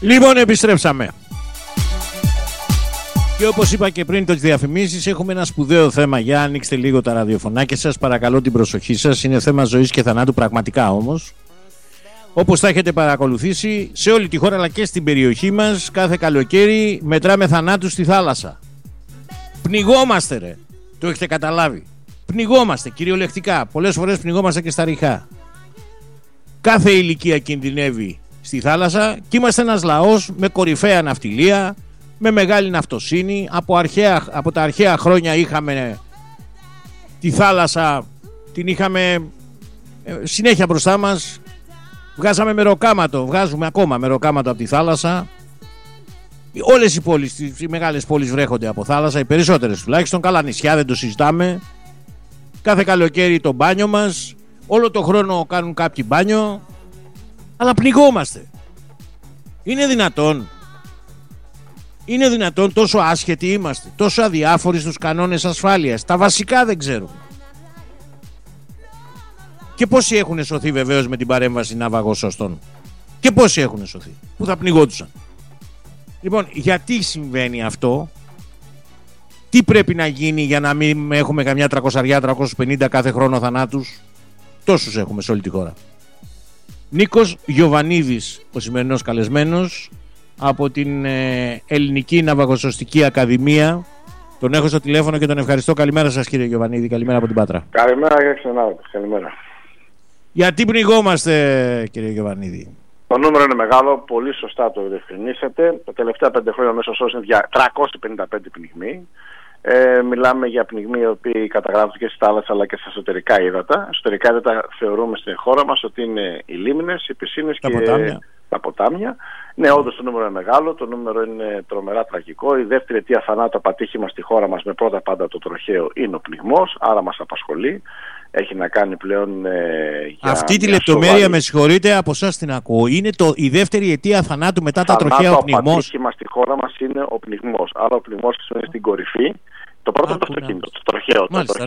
Λοιπόν, επιστρέψαμε. Και όπως είπα και πριν τις διαφημίσεις, έχουμε ένα σπουδαίο θέμα. Για ανοίξτε λίγο τα ραδιοφωνάκια σας, παρακαλώ την προσοχή σας. Είναι θέμα ζωής και θανάτου, πραγματικά όμως. Όπως θα έχετε παρακολουθήσει, σε όλη τη χώρα αλλά και στην περιοχή μας, κάθε καλοκαίρι μετράμε θανάτους στη θάλασσα. Πνιγόμαστε, ρε. Το έχετε καταλάβει. Πνιγόμαστε κυριολεκτικά. Πολλές φορές πνιγόμαστε και στα ριχά. Κάθε ηλικία κινδυνεύει στη θάλασσα και είμαστε ένας λαός με κορυφαία ναυτιλία, με μεγάλη ναυτοσύνη. Από τα αρχαία χρόνια είχαμε τη θάλασσα, την είχαμε συνέχεια μπροστά μας. Βγάζουμε ακόμα μεροκάματο από τη θάλασσα. Όλες οι πόλεις, οι μεγάλες πόλεις βρέχονται από θάλασσα, οι περισσότερες τουλάχιστον. Καλά νησιά, δεν το συζητάμε. Κάθε καλοκαίρι το μπάνιο μας. Όλο το χρόνο κάνουν κάποιοι μπάνιο. Αλλά πνιγόμαστε. Είναι δυνατόν τόσο άσχετοι είμαστε, τόσο αδιάφοροι στους κανόνες ασφάλειας? Τα βασικά δεν ξέρουμε. Και πόσοι έχουν σωθεί βεβαίως με την παρέμβαση ναυαγοσωστών? Και πόσοι έχουν σωθεί που θα πνιγόντουσαν? Λοιπόν, γιατί συμβαίνει αυτό? Τι πρέπει να γίνει για να μην έχουμε καμιά 300-350 κάθε χρόνο θανάτους? Τόσους έχουμε σε όλη τη χώρα. Νίκος Γιοβανίδης, ο σημερινός καλεσμένος από την Ελληνική Ναυαγοσωστική Ακαδημία. Τον έχω στο τηλέφωνο και τον ευχαριστώ. Καλημέρα σας, κύριε Γιοβανίδη, καλημέρα από την Πάτρα. Καλημέρα και ξανά, καλημέρα. Γιατί πνιγόμαστε, κύριε Γιοβανίδη? Το νούμερο είναι μεγάλο, πολύ σωστά το διευκρινίσατε. Τα τελευταία 5 χρόνια ο μέσος όρος είναι 355 πνιγμοί. Μιλάμε για πνιγμοί οι οποίοι καταγράφονται και στη θάλασσα αλλά και στα εσωτερικά ύδατα. Εσωτερικά ύδατα θεωρούμε στην χώρα μας ότι είναι οι λίμνες, οι πισίνες και τα ποτάμια. Ναι, όντως το νούμερο είναι μεγάλο, το νούμερο είναι τρομερά τραγικό. Η δεύτερη αιτία θανάτου από ατύχημα στη χώρα μας, με πρώτα πάντα το τροχαίο, είναι ο πνιγμός, άρα μας απασχολεί. Έχει να κάνει πλέον αυτή τη λεπτομέρεια σοβαρή... με συγχωρείτε, από εσάς την ακούω. Είναι η δεύτερη αιτία θανάτου μετά τα τροχαία, ο πνιγμός. Το ατύχημα στη χώρα μας είναι ο πνιγμός. Άρα ο πνιγμός είναι στην κορυφή. Το πρώτο είναι το αυτοκίνητο, το τροχαίο.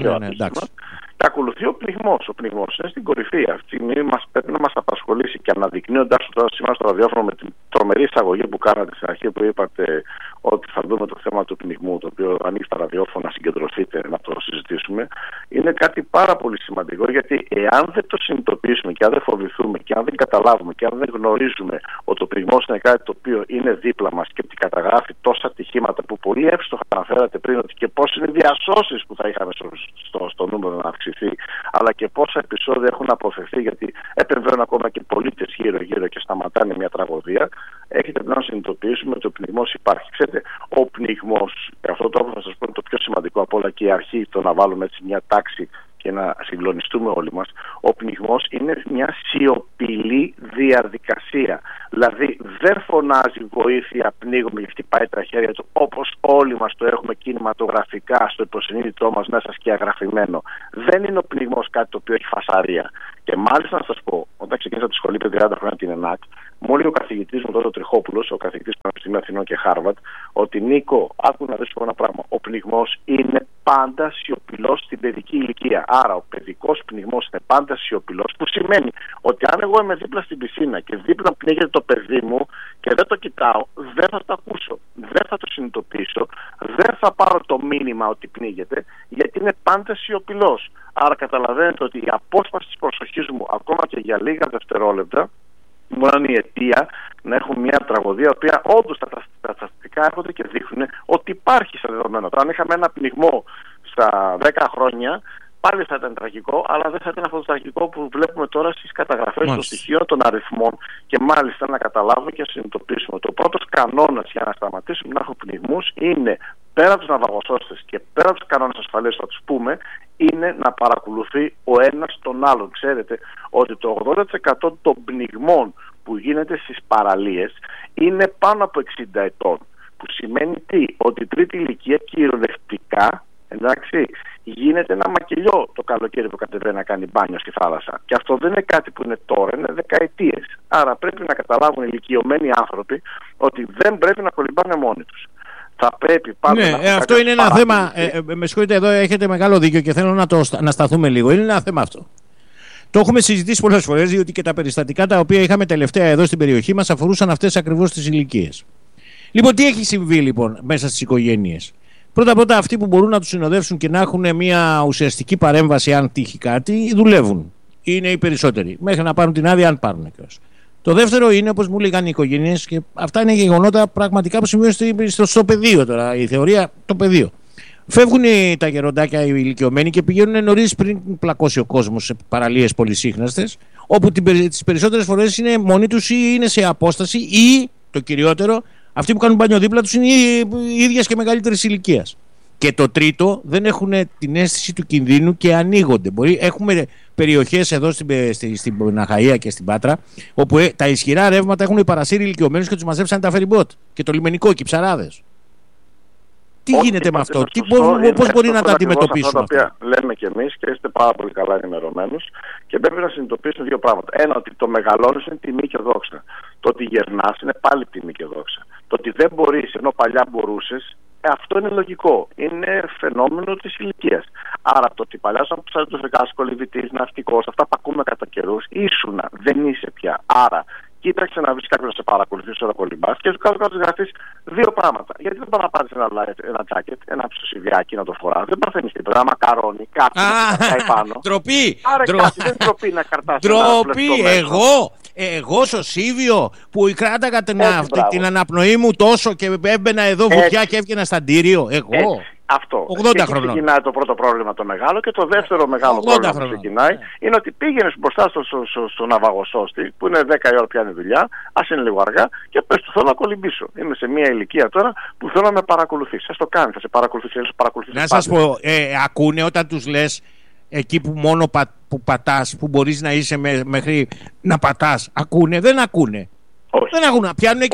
Και ακολουθεί ο πνιγμός. Ο πνιγμός είναι στην κορυφή. Αυτή τη στιγμή πρέπει να μας απασχολήσει, και αναδεικνύοντας τώρα σήμερα στο ραδιόφωνο με την τρομερή εισαγωγή που κάνατε στην αρχή, που είπατε ότι θα δούμε το θέμα του πνιγμού, το οποίο ανοίξει τα ραδιόφωνα, συγκεντρωθείτε να το συζητήσουμε. Είναι κάτι πάρα πολύ σημαντικό, γιατί εάν δεν το συνειδητοποιήσουμε και αν δεν φοβηθούμε και αν δεν καταλάβουμε και αν δεν γνωρίζουμε ότι ο πνιγμός είναι κάτι το οποίο είναι δίπλα μας και ότι καταγράφει τόσα ατυχήματα που πολύ εύστοχα αναφέρατε πριν, ότι και πώς είναι διασώσεις που θα είχαμε στο νούμερο να αυξηθεί, αλλά και πόσα επεισόδια έχουν αποφευθεί, γιατί επεμβαίνουν ακόμα και πολίτες γύρω-γύρω και σταματάνε μια τραγωδία. Έχετε πλέον να συνειδητοποιήσουμε ότι ο πνιγμός υπάρχει. Ξέρετε, ο πνιγμός, αυτό το θα σας πω, είναι το πιο σημαντικό από όλα και η αρχή, το να βάλουμε έτσι μια τάξη και να συγκλονιστούμε όλοι μας. Ο πνιγμός είναι μια σιωπηλή διαδικασία. Δηλαδή δεν φωνάζει βοήθεια, πνίγουμε και χτυπάει τα χέρια του, όπως όλοι μας το έχουμε κινηματογραφικά στο υποσυνείδητό μας μέσα σκιαγραφημένο. Δεν είναι ο πνιγμός κάτι το οποίο έχει φασαρία. Και μάλιστα να σας πω, όταν ξεκίνησα τη σχολή πριν 30 χρόνια την ΕΝΑΚ, μου λέει ο καθηγητής μου τότε, ο Τριχόπουλος, ο καθηγητής του Πανεπιστημίου Αθηνών και Χάρβαρντ, ότι Νίκο, άκου να δεις ένα πράγμα. Ο πνιγμός είναι πάντα σιωπηλός στην παιδική ηλικία. Άρα ο παιδικός πνιγμός είναι πάντα σιωπηλός, που σημαίνει ότι αν εγώ είμαι δίπλα στην πισίνα και δίπλα πνίγεται το παιδί μου και δεν το κοιτάω, δεν θα το ακούσω, δεν θα το συνειδητοποιήσω, δεν θα πάρω το μήνυμα ότι πνίγεται, γιατί είναι πάντα σιωπηλός. Άρα καταλαβαίνετε ότι η απόσπαση της προσοχής μου, ακόμα και για λίγα δευτερόλεπτα, μπορεί να είναι η αιτία να έχουμε μια τραγωδία, η οποία όντως τα στατιστικά έρχονται και δείχνουν ότι υπάρχει σε δεδομένο. Τώρα, αν είχαμε ένα πνιγμό στα 10 χρόνια, πάλι θα ήταν τραγικό, αλλά δεν θα ήταν αυτό το τραγικό που βλέπουμε τώρα στις καταγραφές των στοιχείων, των αριθμών, και μάλιστα να καταλάβουμε και να συνειδητοποιήσουμε ότι ο πρώτος κανόνας για να σταματήσουμε να έχουμε πνιγμούς είναι, πέρα από τους ναυαγοσώστες και πέρα από τους κανόνες ασφαλείας, θα τους πούμε, είναι να παρακολουθεί ο ένας τον άλλον. Ξέρετε ότι το 80% των πνιγμών που γίνεται στις παραλίες είναι πάνω από 60 ετών. Που σημαίνει τι? Ότι η τρίτη ηλικία κυριολεκτικά, εντάξει, γίνεται ένα μακελιό το καλοκαίρι που κατεβαίνει να κάνει μπάνιο στη θάλασσα. Και αυτό δεν είναι κάτι που είναι τώρα, είναι δεκαετίες. Άρα πρέπει να καταλάβουν οι ηλικιωμένοι άνθρωποι ότι δεν πρέπει να κολυμπάνε μόνοι τους. Θα πρέπει πάντα να αυτό είναι ένα θέμα. Με συγχωρείτε, εδώ έχετε μεγάλο δίκιο και θέλω να σταθούμε λίγο. Είναι ένα θέμα αυτό. Το έχουμε συζητήσει πολλές φορές, διότι και τα περιστατικά τα οποία είχαμε τελευταία εδώ στην περιοχή μας αφορούσαν αυτές ακριβώς τις ηλικίες. Λοιπόν, τι έχει συμβεί λοιπόν μέσα στις οικογένειες? Πρώτα-πρώτα, αυτοί που μπορούν να τους συνοδεύσουν και να έχουν μια ουσιαστική παρέμβαση, αν τύχει κάτι, δουλεύουν. Είναι οι περισσότεροι. Μέχρι να πάρουν την άδεια, αν πάρουν κιόλας. Το δεύτερο είναι, όπως μου λέγανε οι οικογένειες, και αυτά είναι γεγονότα πραγματικά που συμβαίνουν στο πεδίο τώρα. Η θεωρία, το πεδίο. Φεύγουν τα γεροντάκια οι ηλικιωμένοι και πηγαίνουν νωρίς πριν πλακώσει ο κόσμος σε παραλίες πολυσύχναστες, όπου τις περισσότερες φορές είναι μόνοι τους ή είναι σε απόσταση, ή το κυριότερο, αυτοί που κάνουν μπάνιο δίπλα τους είναι οι ίδιες και μεγαλύτερης ηλικίας. Και το τρίτο, δεν έχουν την αίσθηση του κινδύνου και ανοίγονται. Έχουμε περιοχές εδώ στην Αχαΐα και στην Πάτρα, όπου τα ισχυρά ρεύματα έχουν παρασύρει ηλικιωμένους και τους μαζέψαν τα φεριμπότ και το λιμενικό και οι ψαράδες. Τι γίνεται με αυτό, πώς μπορεί να τα αντιμετωπίσουμε αυτά? Τα οποία λέμε κι εμείς και είστε πάρα πολύ καλά ενημερωμένους, και πρέπει να συνειδητοποιήσουμε δύο πράγματα. Ένα, ότι το μεγαλώνεις είναι τιμή και δόξα. Το ότι γερνάς είναι πάλι τιμή και δόξα. Το ότι δεν μπορείς ενώ παλιά μπορούσες, αυτό είναι λογικό. Είναι φαινόμενο της ηλικίας. Άρα το ότι παλιά σαν ψαροτροφικός, κολυβητής, ναυτικός, αυτά που ακούμε κατά καιρούς, ήσουνα, δεν είσαι πια. Άρα κοίταξε να βρει κάποιον να σε παρακολουθήσει όταν κολυμπάς και σου κάτω γραφείς δύο πράγματα. Γιατί δεν πάει να πάρεις ένα τζάκετ, ένα ψωσιδιάκι να το φοράς, δεν παθαίνεις τίποτα, ένα μακαρόνι, κάτι να πάει πάνω. Ντροπή! Άρα κάτι δεν ντροπή να καρτάσεις. Ντροπή! Εγώ στο Σίβιο που κράταγα την αναπνοή μου τόσο και έμπαινα εδώ βουτιά και έβγαινα στα ντύριο. Εγώ. Αυτό. 80 χρονών. Ξεκινάει το πρώτο πρόβλημα το μεγάλο, και το δεύτερο μεγάλο πρόβλημα που ξεκινάει είναι ότι πήγαινες μπροστά στο ναυαγοσώστη, που είναι 10 η ώρα πιάνει δουλειά, ας είναι λίγο αργά, και πες του θέλω να κολυμπήσω. Είμαι σε μια ηλικία τώρα που θέλω να με παρακολουθήσει. Ας το κάνει, θα σε παρακολουθήσει, θα σε παρακολουθήσει. Να σας πω, ακούνε όταν τους λες εκεί που μόνο που πατάς, που μπορείς να είσαι μέχρι να πατάς, ακούνε, δεν ακούνε. Δεν ακούνε, πιάνουν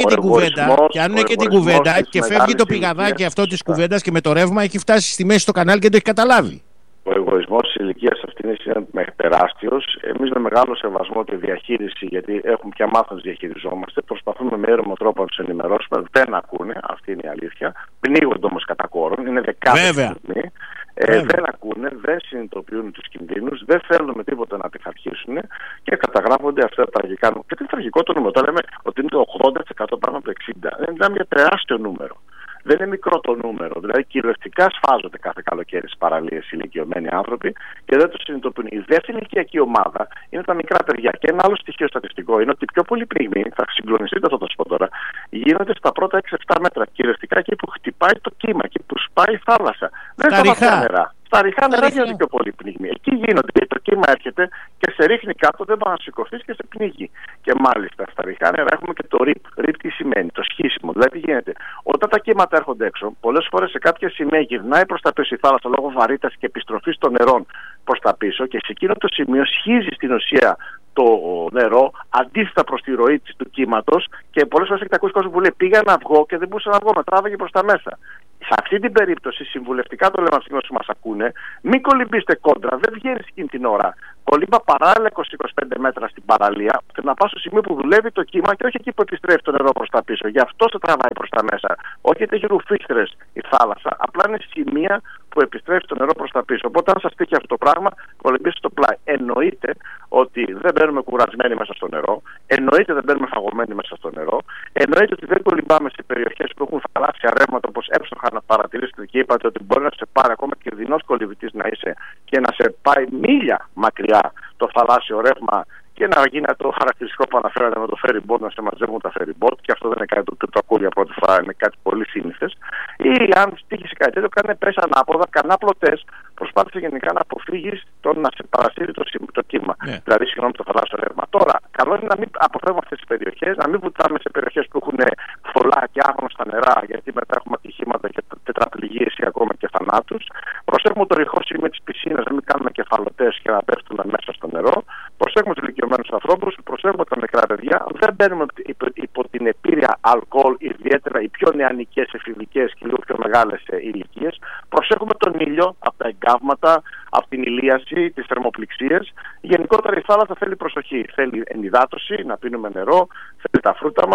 και την κουβέντα, και φεύγει το πηγαδάκι αυτό της κουβέντας και με το ρεύμα έχει φτάσει στη μέση στο κανάλι και το έχει καταλάβει. Ο εγωισμός της ηλικίας αυτής είναι τεράστιος. Εμείς με μεγάλο σεβασμό και διαχείριση, γιατί έχουμε πια μάθει να τους διαχειριζόμαστε, προσπαθούμε με αίρομο τρόπο να τους ενημερώσουμε. Δεν ακούνε, αυτή είναι η αλήθεια. Πνίγονται όμως κατά κόρον, είναι δεκάδες στιγμή. Δεν ακούνε, δεν συνειδητοποιούν τους κινδύνους, δεν θέλουν με τίποτα να πειθαρχήσουν και καταγράφονται αυτά τα τραγικά νούμερα. Και τι τραγικό το νούμερο, το λέμε ότι είναι το 80% πάνω από το 60%. Είναι μια τεράστιο νούμερο. Δεν είναι μικρό το νούμερο. Δηλαδή, κυριολεκτικά σφάζονται κάθε καλοκαίρι στις παραλίες ηλικιωμένοι άνθρωποι και δεν το συνειδητοποιούν. Η δεύτερη ηλικιακή ομάδα είναι τα μικρά παιδιά. Και ένα άλλο στοιχείο στατιστικό είναι ότι πιο πολλοί πνιγμοί, θα συγκλονιστείτε αυτό το σου πω τώρα, γίνονται στα πρώτα 6-7 μέτρα. Κυριολεκτικά εκεί που χτυπάει το κύμα, εκεί που σπάει η θάλασσα. Δεν είναι στα νερά. Στα ριχά νερά γίνονται πιο πολλοί πνιγμοί. Εκεί γίνονται. Και το κύμα έρχεται και σε ρίχνει κάτω, δεν μπορεί να σηκωθεί και σε πνίγει. Και μάλιστα στα ριχά νερά έχουμε και το RIP. RIP τι σημαίνει? Το σχίσιμο. Δηλαδή τι γίνεται? Όταν τα κύματα έρχονται έξω, πολλές φορές σε κάποια σημεία γυρνάει προς τα πίσω η θάλασσα λόγω βαρύτητας και επιστροφής των νερών προς τα πίσω, και σε εκείνο το σημείο σχίζει στην ουσία το νερό αντίθετα προς τη ροή του κύματος, και πολλές φορές έχετε ακούσει κόσμο που λέει πήγα να βγω και δεν μπορούσα να βγω, με τράβαγε προς τα μέσα. Σε αυτή την περίπτωση, συμβουλευτικά το λέμε αυτοί που μας ακούνε, μην κολυμπήσετε κόντρα, δεν βγαίνεις εκείνη την ώρα. Κολύμπα παράλληλα 20-25 μέτρα στην παραλία, και να πας στο σημείο που δουλεύει το κύμα και όχι εκεί που επιστρέφει το νερό προς τα πίσω. Γι' αυτό σε τραβάει προς τα μέσα. Όχι γιατί έχει ρουφίχτρες η θάλασσα, απλά είναι σημεία που επιστρέφει το νερό προς τα πίσω. Οπότε, αν σας τύχει αυτό το πράγμα, κολυμπήστε στο πλάι. Εννοείται ότι δεν μπαίνουμε κουρασμένοι μέσα στο νερό, εννοείται δεν μπαίνουμε φαγωμένοι μέσα στο νερό, εννοείται ότι δεν κολυμπάμε σε περιοχές που έχουν θαλάσσια ρεύματα, όπως εύστοχα να παρατηρήσετε και είπατε ότι μπορεί να σε πάρει ακόμα και δεινός κολυβητής να είσαι και να σε πάει μίλια μακριά το θαλάσσιο ρεύμα, και να γίνει το χαρακτηριστικό που αναφέρατε με το ferry boat, να σε μαζεύουν τα ferry boat, και αυτό δεν είναι κάτι το ακούω για πρώτη φορά, είναι κάτι πολύ σύνηθες. Ή αν τύχει κάτι τέτοιο, κάνε πες ανάποδα, κανά πλωτές, προσπάθησε γενικά να αποφύγεις το να σε παρασύρει το κύμα. Δηλαδή, συγγνώμη, το θαλάσσιο ρεύμα. Τώρα, καλό είναι να μην αποφεύγουμε αυτές τις περιοχές, να μην βουτάμε σε περιοχές που έχουν φωλά και άγνωστα νερά, γιατί μετά έχουμε ατυχήματα και τετραπληγίες ή ακόμα και θανάτους. Προσέχουμε το ρηχό σημείο της πισίνας, να μην κάνουμε κεφαλωτές και να πέφτουμε μέσα στο νερό. Προσέχουμε τους ηλικιωμένους ανθρώπους, προσέχουμε τα μικρά παιδιά. Δεν μπαίνουμε υπό την επίρρεια αλκοόλ, ιδιαίτερα οι πιο νεανικές, εφηβικές και λίγο πιο μεγάλες ηλικίες. Προσέχουμε τον ήλιο από τα εγκάβματα, από την ηλίαση, τις θερμοπληξίες. Γενικότερα η θάλασσα θέλει προσοχή. Θέλει ενυδάτωση, να πίνουμε νερό, θέλει τα φρούτα μας.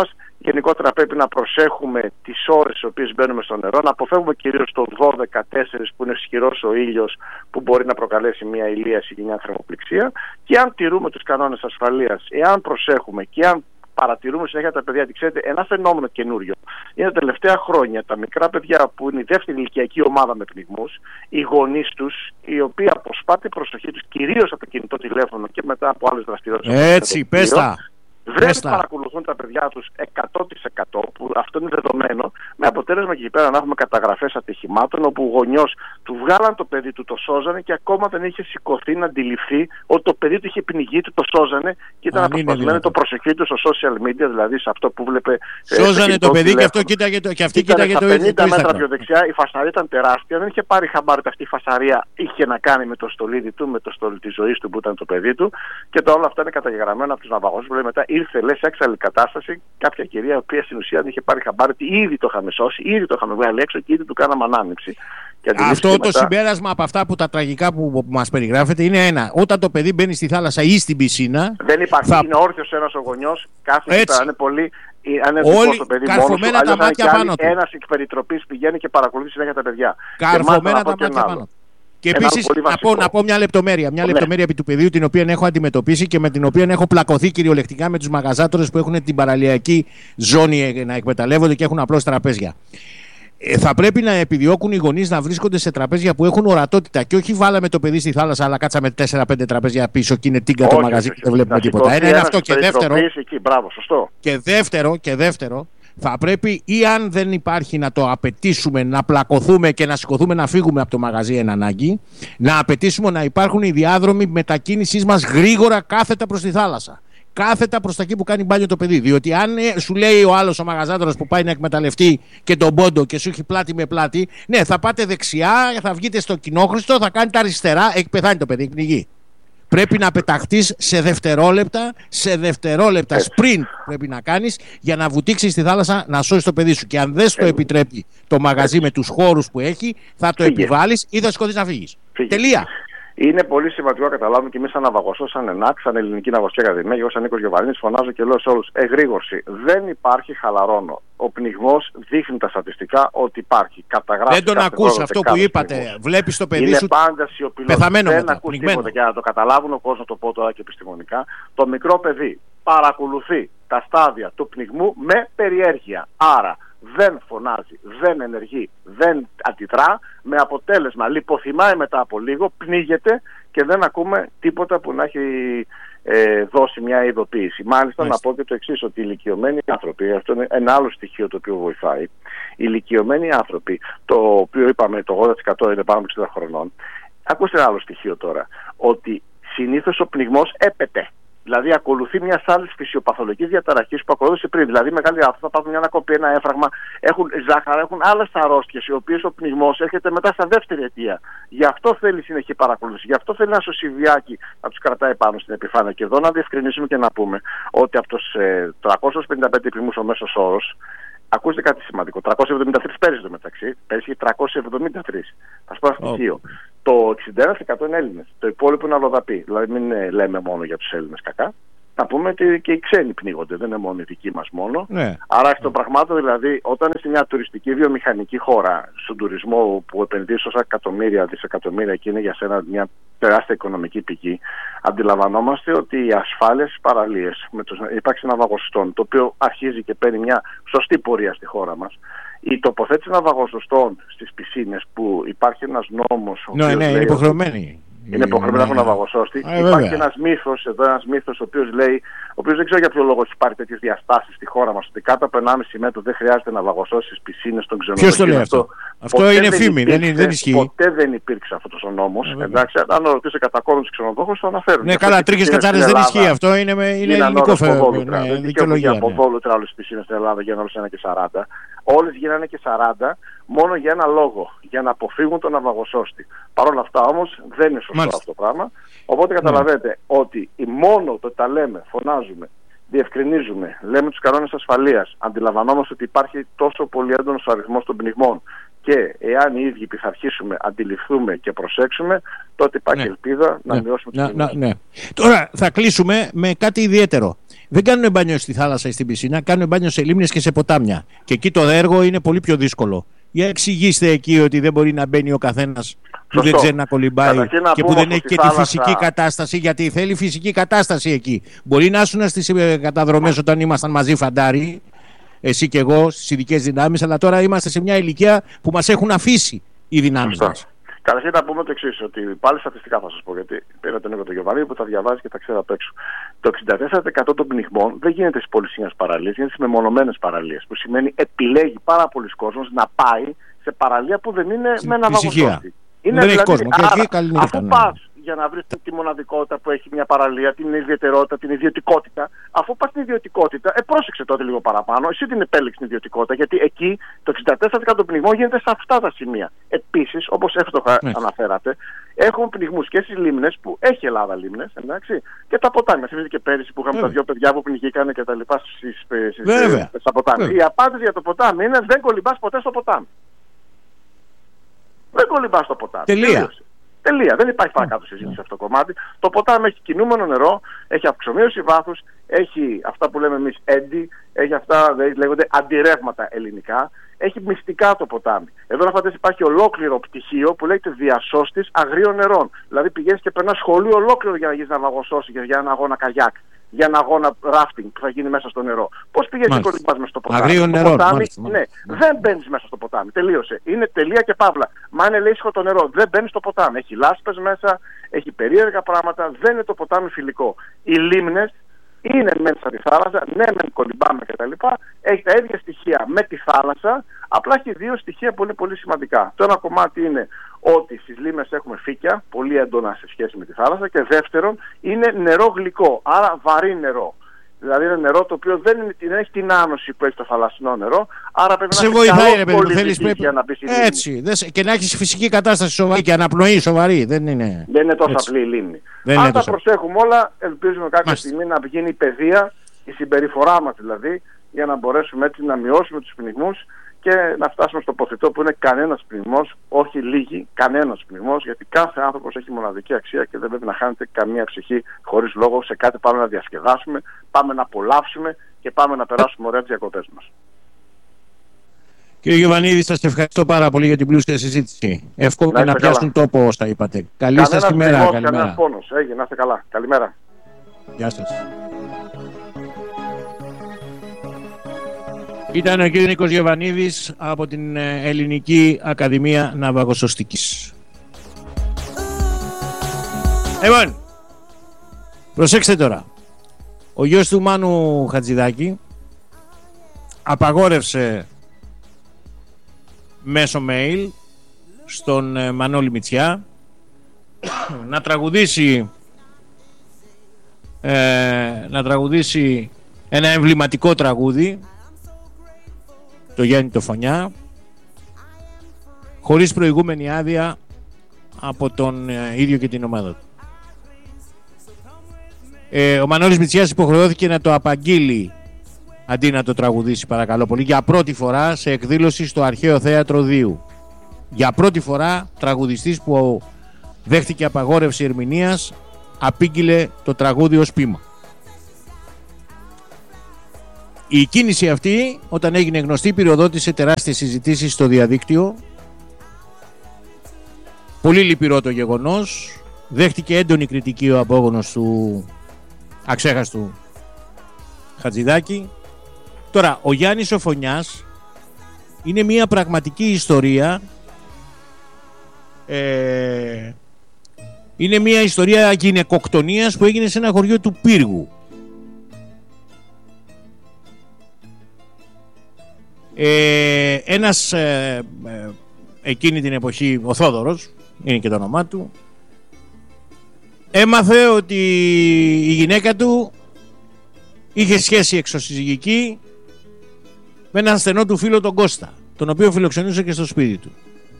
Γενικότερα πρέπει να προσέχουμε τις ώρες στις οποίες μπαίνουμε στο νερό, να αποφεύγουμε κυρίως το 12-14 που είναι ισχυρός ο ήλιος, που μπορεί να προκαλέσει μια ηλίαση ή μια θερμοπληξία. Και αν τηρούμε τους κανόνες ασφαλείας, εάν προσέχουμε και αν παρατηρούμε συνέχεια τα παιδιά, ξέρετε, ένα φαινόμενο καινούριο είναι τα τελευταία χρόνια τα μικρά παιδιά που είναι η δεύτερη ηλικιακή ομάδα με πνιγμούς, οι γονείς τους, οι οποίοι αποσπά την προσοχή τους κυρίως από το κινητό τηλέφωνο και μετά από άλλες δραστηριότητες. Έτσι, πες τα. Δεν παρακολουθούν τα παιδιά τους 100%, που αυτό είναι δεδομένο, με αποτέλεσμα και εκεί πέρα να έχουμε καταγραφές ατυχημάτων όπου ο γονιός του βγάλαν το παιδί του, το σώζανε και ακόμα δεν είχε σηκωθεί να αντιληφθεί ότι το παιδί του είχε πνιγεί, του το σώζανε και ήταν αποσπασμένο το προσοχή του στο social media, δηλαδή σε αυτό που βλέπε. Σώζανε το παιδί και αυτό κοίταγε το, και αυτή κοίταγε το ίδιο. 50 μέτρα πιο δεξιά, η φασαρία ήταν τεράστια, δεν είχε πάρει χαμπάρι ότι αυτή η φασαρία είχε να κάνει με το στολίδι του, με το στολίδι της ζωής του που ήταν το παιδί του, και τα όλα αυτά είναι καταγεγραμμένα από τους ναυαγούς που λέει μετά. Ήρθε, λες, σε έξαλλη κατάσταση κάποια κυρία, η οποία στην ουσία δεν είχε πάρει χαμπάρι ότι ήδη το είχαμε σώσει, ήδη το είχαμε βγάλει έξω και ήδη του κάναμε ανάμειξη. Αυτό το μετά... συμπέρασμα από αυτά που τα τραγικά που μας περιγράφεται είναι ένα. Όταν το παιδί μπαίνει στη θάλασσα ή στην πισίνα. Δεν υπάρχει. Είναι όρθιος ένας ο γονιός, κάθε φορά είναι πολύ. Αν είναι το παιδί καρφωμένα τα μάτια πάνω του. Ένας εκ περιτροπής πηγαίνει και παρακολουθεί συνέχεια τα παιδιά. Καρφωμένα τα μάτια πάνω του. Και επίσης να πω μια λεπτομέρεια. Μια λεπτομέρεια επί του πεδίου την οποία έχω αντιμετωπίσει και με την οποία έχω πλακωθεί κυριολεκτικά με τους μαγαζάτορες που έχουν την παραλιακή ζώνη να εκμεταλλεύονται και έχουν απλώς τραπέζια. Θα πρέπει να επιδιώκουν οι γονείς να βρίσκονται σε τραπέζια που έχουν ορατότητα και όχι βάλαμε το παιδί στη θάλασσα, αλλά κάτσαμε 4-5 τραπέζια πίσω και είναι τίγκα το μαγαζί και δεν βλέπουμε τίποτα. Ένα είναι αυτό. Και δεύτερο, θα πρέπει ή αν δεν υπάρχει να το απαιτήσουμε, να πλακωθούμε και να σηκωθούμε να φύγουμε από το μαγαζί εν ανάγκη, να απαιτήσουμε να υπάρχουν οι διάδρομοι μετακίνησής μας γρήγορα κάθετα προς τη θάλασσα. Κάθετα προς τα εκεί που κάνει μπάνιο το παιδί. Διότι αν σου λέει ο άλλος ο μαγαζάτορας που πάει να εκμεταλλευτεί και τον πόντο και σου έχει πλάτη με πλάτη, ναι, θα πάτε δεξιά, θα βγείτε στο κοινόχρηστο, θα κάνετε αριστερά, έχει πεθάνει το παιδί, έχει πνιγεί. Πρέπει να πεταχτείς σε δευτερόλεπτα sprint πρέπει να κάνεις για να βουτήξεις στη θάλασσα να σώσεις το παιδί σου. Και αν δεν στο επιτρέπει το μαγαζί με τους χώρους που έχει, θα το επιβάλλεις ή θα σηκωθείς να φύγεις. Τελεία. Είναι πολύ σημαντικό να καταλάβουμε και εμείς σαν ναυαγοσός, σαν ΕΝΑΚ, σαν Ελληνική Ναυαγική Ακαδημία, εγώ σαν Νίκος Γιοβανίδης φωνάζω και λέω σε όλους: εγρήγορση. Δεν υπάρχει, χαλαρώνω. Ο πνιγμός δείχνει τα στατιστικά ότι υπάρχει. Καταγράφει. Δεν τον ακούς αυτό που είπατε. Βλέπεις το παιδί σου πεθαμένο μετά. Δεν ακούς τίποτα. Για να το καταλάβουν ο κόσμος, το πω τώρα και επιστημονικά. Το μικρό παιδί παρακολουθεί τα στάδια του πνιγμού με περιέργεια. Άρα δεν φωνάζει, δεν ενεργεί, δεν αντιδρά, με αποτέλεσμα λιποθυμάει μετά από λίγο, πνίγεται και δεν ακούμε τίποτα που να έχει δώσει μια ειδοποίηση. Μάλιστα να πω και το εξής, ότι οι ηλικιωμένοι άνθρωποι, αυτό είναι ένα άλλο στοιχείο το οποίο βοηθάει, οι ηλικιωμένοι άνθρωποι, το οποίο είπαμε το 80% είναι πάνω από 60 χρονών, ακούστε ένα άλλο στοιχείο τώρα, ότι συνήθως ο πνιγμός έπεται. Δηλαδή ακολουθεί μια άλλη φυσιοπαθολογική διαταραχή που ακολούθησε πριν. Δηλαδή, μεγάλοι άνθρωποι θα πάθουν μια ανακοπή, ένα έφραγμα, έχουν ζάχαρα, έχουν άλλες αρρώστιες, οι οποίες ο πνιγμός έρχεται μετά στα δεύτερη αιτία. Γι' αυτό θέλει συνεχή παρακολούθηση. Γι' αυτό θέλει ένα σωσιβιάκι να τους κρατάει πάνω στην επιφάνεια. Και εδώ να διευκρινίσουμε και να πούμε ότι από τους 355 πνιγμούς ο μέσος όρος, ακούστε κάτι σημαντικό. 373 πέρυσι το μεταξύ, πέρυσι 373. Θα σας πω ένα στοιχείο. Το 61% είναι Έλληνες. Το υπόλοιπο είναι αλλοδαποί. Δηλαδή, μην λέμε μόνο για τους Έλληνες κακά. Να πούμε ότι και οι ξένοι πνίγονται, δεν είναι μόνο οι δικοί μας μόνο. Ναι. Άρα, εκ των πραγμάτων, δηλαδή, όταν είσαι μια τουριστική βιομηχανική χώρα, στον τουρισμό που επενδύεις τόσα εκατομμύρια, δισεκατομμύρια και είναι για σένα μια τεράστια οικονομική πηγή, αντιλαμβανόμαστε ότι η ασφάλεια στις παραλίες, με το ύπαρξη ναυαγοσωστών, το οποίο αρχίζει και παίρνει μια σωστή πορεία στη χώρα μας, η τοποθέτηση ναυαγοσωστών στις πισίνες που υπάρχει ένας νόμος. Ναι, είναι υποχρεωμένη. Είναι υποχρεωμένο να έχουν ναυαγοσώστη. Υπάρχει ένας μύθος, εδώ ένας μύθος, ο οποίος λέει, ο οποίος δεν ξέρω για ποιο λόγο έχει πάρει τέτοιες διαστάσεις στη χώρα μας, ότι κάτω από 1,5 μέτρο δεν χρειάζεται να ναυαγοσώσει στις πισίνες των ξενοδοχείων. Ποιος το λέει αυτό? Αυτό είναι φήμη, δεν ισχύει. Ποτέ δεν υπήρξε αυτός ο νόμος. Εντάξει, αν ρωτήσει κατά κόρον τους ξενοδόχους, θα αναφέρουν. Ναι, καλά, τρίχες κατσάρες δεν ισχύει αυτό. Είναι ελληνικό φαινόμενο. Δεν δικαιολογία από βόλουτρα όλες τις πισίνες στην Ελλάδα γίνανε όλες 1 και 40. Όλες γίνανε και 40 μόνο για ένα λόγο, για να αποφύγουν τον ναυαγοσώστη. Παρ' όλα αυτά όμως δεν είναι σωστό αυτό το πράγμα. Οπότε καταλαβαίνετε ότι μόνο το τα λέμε, φωνάζουμε, διευκρινίζουμε, λέμε τους κανόνες ασφαλείας, αντιλαμβανόμαστε ότι υπάρχει τόσο πολύ έντονος αριθμός των πνιγμών και εάν οι ίδιοι πειθαρχήσουμε, αντιληφθούμε και προσέξουμε, τότε υπάρχει ελπίδα να μειώσουμε τις πνιγμές. Τώρα θα κλείσουμε με κάτι ιδιαίτερο. δεν κάνουν μπάνιο στη θάλασσα ή στην πισίνα, κάνουν μπάνιο σε λίμνες και σε ποτάμια. Και εκεί το έργο είναι πολύ πιο δύσκολο. Για εξηγήστε εκεί ότι δεν μπορεί να μπαίνει ο καθένας που δεν ξέρει να κολυμπάει και που δεν έχει και τη φυσική κατάσταση, γιατί θέλει φυσική κατάσταση εκεί. Μπορεί να ήσουν στις καταδρομές όταν ήμασταν μαζί φαντάροι, εσύ και εγώ, στις ειδικές δυνάμεις, αλλά τώρα είμαστε σε μια ηλικία που μας έχουν αφήσει οι δυνάμεις μας. Καταρχήν να πούμε το εξής, ότι πάλι στατιστικά θα σας πω, γιατί πήρα τον Νίκο τον Γιωβανίδη που τα διαβάζει και τα ξέρει απ' έξω. Το 64% των πνιγμών δεν γίνεται στις πολυσύνιας παραλίες, γίνεται στις μεμονωμένες παραλίες. Που σημαίνει επιλέγει πάρα πολλοί κόσμος να πάει σε παραλία που δεν είναι με ένα βαγοσότη. Είναι δεν δηλαδή, έχει κόσμο. Άρα, αφού πας για να βρεις τη μοναδικότητα που έχει μια παραλία, την ιδιαιτερότητα, την ιδιωτικότητα, αφού πας στην ιδιωτικότητα, πρόσεξε τότε λίγο παραπάνω, εσύ την επέλεξες την ιδιωτικότητα, γιατί εκεί το 64% των πνιγμών γίνεται σε αυτά τα σημεία. Επίσης, όπως εύστοχα αναφέρατε, έχουμε πνιγμούς και στις λίμνες, που έχει η Ελλάδα λίμνες, εντάξει, και τα ποτάμια. Θυμίζετε και πέρυσι που είχαμε τα δύο παιδιά που πνιγήκανε και τα λοιπά στα ποτάμια. Η απάντηση για το ποτάμι είναι: δεν κολυμπάς ποτέ στο ποτάμι. Δεν κολυμπάς στο ποτάμι. Τελεία. Δεν υπάρχει παρακάτω συζήτηση σε αυτό το κομμάτι. Το ποτάμι έχει κινούμενο νερό, έχει αυξομοίωση βάθους, έχει αυτά που λέμε εμείς έντι, έχει αυτά λέγονται αντιρρεύματα ελληνικά, έχει μυστικά το ποτάμι. Εδώ να φανταστείς υπάρχει ολόκληρο πτυχίο που λέγεται διασώστης αγρίων νερών. Δηλαδή πηγαίνεις και περνάς σχολείο ολόκληρο για να γίνεις ναυαγοσώση, για ένα αγώνα καγιάκ, για ένα αγώνα ράφτινγκ που θα γίνει μέσα στο νερό. Πώς πηγαίνεις και κολυμπάς μέσα στο ποτάμι? Αγρίων νερών. Ναι, δεν μπαίνεις μέσα στο ποτάμι. Τελείωσε. Είναι τελεία και παύλα. Μα είναι ήσυχο το νερό. Δεν μπαίνεις στο ποτάμι. Έχει λάσπες μέσα, έχει περίεργα πράγματα. Δεν είναι το ποτάμι φιλικό. Οι λίμνες είναι μέσα στη θάλασσα, ναι, μεν κολυμπάμε κτλ. Έχει τα ίδια στοιχεία με τη θάλασσα, απλά έχει δύο στοιχεία πολύ πολύ σημαντικά. Το ένα κομμάτι είναι ότι στις λίμνες έχουμε φύκια, πολύ έντονα σε σχέση με τη θάλασσα, και δεύτερον είναι νερό γλυκό, άρα βαρύ νερό. Δηλαδή είναι νερό το οποίο δεν έχει την άνοση που έχει το θαλασσινό νερό, άρα πρέπει να έχει πολύ για να μπει στη λίμνη. Έτσι, και να έχεις φυσική κατάσταση σοβαρή και αναπνοή σοβαρή. Δεν είναι τόσο απλή η λίμνη. Αν τα προσέχουμε όλα, ελπίζουμε κάποια στιγμή να γίνει η παιδεία, η συμπεριφορά μας δηλαδή, για να μπορέσουμε έτσι να μειώσουμε τους πνιγμούς και να φτάσουμε στο ποθητό που είναι κανένας πνιγμός, όχι λίγοι, κανένας πνιγμός, γιατί κάθε άνθρωπος έχει μοναδική αξία και δεν πρέπει να χάνεται καμία ψυχή χωρίς λόγο σε κάτι. Πάμε να διασκεδάσουμε, πάμε να απολαύσουμε και πάμε να περάσουμε ωραία τις διακοπές μας. Κύριε Γιωβανίδη, σας ευχαριστώ πάρα πολύ για την πλούσια συζήτηση. Εύχομαι να πιάσουν τόπο όσα είπατε. Καλή σας ημέρα. Κανένας πόνος. Να είστε καλά. Καλημέρα. Γεια σας. Ήταν ο κ. Νίκος Γιωβανίδης από την Ελληνική Ακαδημία Ναυαγοσωστικής. Λοιπόν, προσέξτε τώρα. Ο γιος του Μάνου Χατζηδάκη απαγόρευσε μέσω mail στον Μανώλη Μητσιά να τραγουδήσει ένα εμβληματικό τραγούδι, το Γιάννη το Φωνιά, χωρίς προηγούμενη άδεια από τον ίδιο και την ομάδα του. Ο Μανώλης Μητσιάς υποχρεώθηκε να το απαγγείλει αντί να το τραγουδήσει, παρακαλώ πολύ, για πρώτη φορά σε εκδήλωση στο Αρχαίο Θέατρο Δίου. Για πρώτη φορά τραγουδιστής που δέχτηκε απαγόρευση ερμηνείας απήγγειλε το τραγούδι ως ποίημα. Η κίνηση αυτή, όταν έγινε γνωστή, πυροδότησε τεράστιες συζητήσεις στο διαδίκτυο. Πολύ λυπηρό το γεγονός. Δέχτηκε έντονη κριτική ο απόγονος του αξέχαστου Χατζηδάκη. Τώρα, ο Γιάννης ο Φωνιάς είναι μια πραγματική ιστορία. Είναι μια ιστορία γυναικοκτονίας που έγινε σε ένα χωριό του Πύργου. Ένας εκείνη την εποχή, ο Θόδωρος είναι και το όνομά του, έμαθε ότι η γυναίκα του είχε σχέση εξωσυζυγική με έναν στενό του φίλο τον Κώστα, τον οποίο φιλοξενούσε και στο σπίτι του.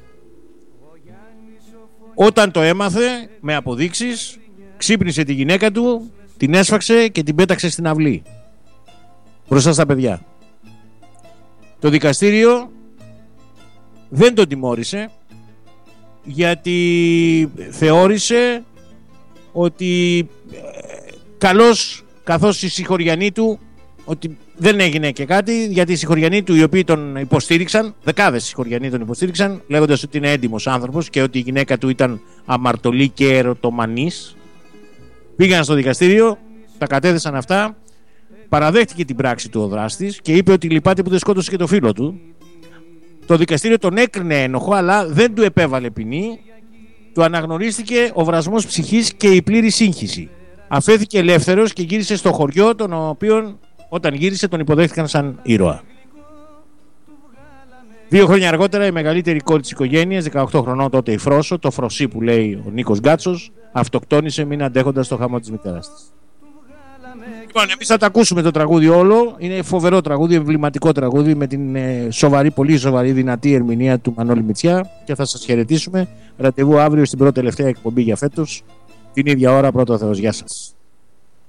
Όταν το έμαθε με αποδείξεις, ξύπνησε τη γυναίκα του, την έσφαξε και την πέταξε στην αυλή μπροστά στα παιδιά. Το δικαστήριο δεν τον τιμώρησε, γιατί θεώρησε ότι καλώς καθώς οι συγχωριανοί του ότι δεν έγινε και κάτι, γιατί οι συγχωριανοί του οι οποίοι τον υποστήριξαν, δεκάδες συγχωριανοί τον υποστήριξαν, λέγοντας ότι είναι έντιμος άνθρωπος και ότι η γυναίκα του ήταν αμαρτωλή και ερωτομανής, πήγαν στο δικαστήριο, τα κατέθεσαν αυτά, παραδέχτηκε την πράξη του ο δράστης και είπε ότι λυπάται που δεν σκότωσε και το φίλο του. Το δικαστήριο τον έκρινε ένοχο, αλλά δεν του επέβαλε ποινή. Του αναγνωρίστηκε ο βρασμός ψυχής και η πλήρη σύγχυση. Αφέθηκε ελεύθερος και γύρισε στο χωριό, τον οποίο όταν γύρισε τον υποδέχτηκαν σαν ήρωα. 2 χρόνια αργότερα η μεγαλύτερη κόρη της οικογένειας, 18 χρονών τότε η Φρόσο, το Φροσί που λέει ο Νίκος Γκάτσος, αυτοκτόνησε μην αντέχοντας το χαμό της μητέρας της. Λοιπόν, εμείς θα τα ακούσουμε το τραγούδι όλο. Είναι φοβερό τραγούδι, εμβληματικό τραγούδι με την σοβαρή, πολύ σοβαρή, δυνατή ερμηνεία του Μανώλη Μητσιά και θα σας χαιρετήσουμε. Ραντεβού αύριο στην πρώτη τελευταία εκπομπή για φέτος. Την ίδια ώρα, πρώτο Θεός. Γεια σας.